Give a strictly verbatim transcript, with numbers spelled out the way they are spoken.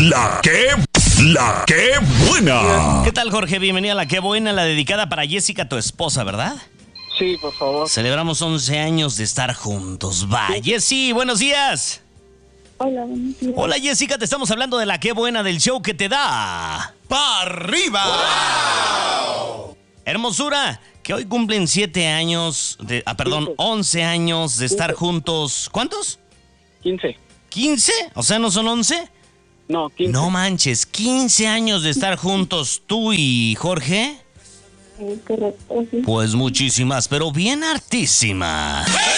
La que... La que buena. ¿Qué tal, Jorge? Bienvenida a La que buena, la dedicada para Jessica, tu esposa, ¿verdad? Sí, por favor. Celebramos once años de estar juntos. Va, Jessy, buenos días. Hola, buenos días. Hola, Jessica, te estamos hablando de La que buena, del show que te da ¡pa' arriba! ¡Wow! Hermosura, que hoy cumplen siete años, de, ah, perdón, Quince. once años de estar juntos. ¿Cuántos? quince. ¿quince? O sea, ¿no son once? No, quince. No manches, quince años de estar juntos tú y Jorge. Eh, correcto, sí. Pues muchísimas, pero bien hartísimas.